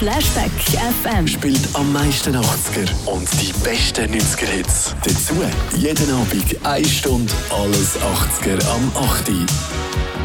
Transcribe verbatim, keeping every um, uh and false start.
Flashback F M. Spielt am meisten achtziger und die besten neunziger-Hits. Dazu jeden Abend eine Stunde alles achtziger am acht Uhr.